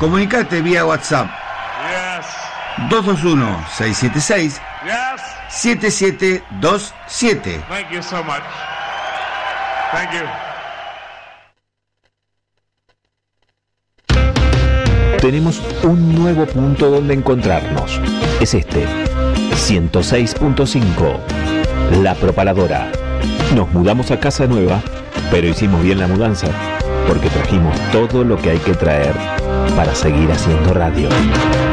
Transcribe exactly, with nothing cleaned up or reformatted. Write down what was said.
Comunicate vía WhatsApp. Yes. dos dos uno, seis siete seis, Yes. siete siete dos siete. Thank you so much. Thank you. Tenemos un nuevo punto donde encontrarnos. Es este, ciento seis punto cinco, La Propaladora. Nos mudamos a casa nueva, pero hicimos bien la mudanza, porque trajimos todo lo que hay que traer para seguir haciendo radio.